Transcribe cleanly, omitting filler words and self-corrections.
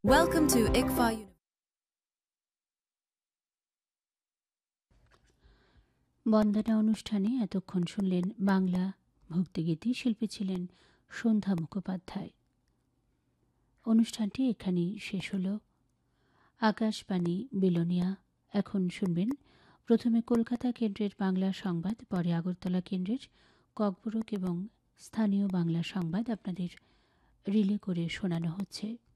Welcome to ICFA বন্দনা অনুষ্ঠানে এতক্ষণ শুনলেন বাংলা ভক্তিগীতি। শিল্পী ছিলেন সন্ধ্যা মুখোপাধ্যায়। অনুষ্ঠানটি এখানেই শেষ হল। আকাশবাণী বিলোনিয়া। এখন শুনবেন প্রথমে কলকাতা কেন্দ্রের বাংলা সংবাদ, পরে আগরতলা কেন্দ্রের ককবরক এবং স্থানীয় বাংলা সংবাদ আপনাদের রিলে করে শোনানো হচ্ছে।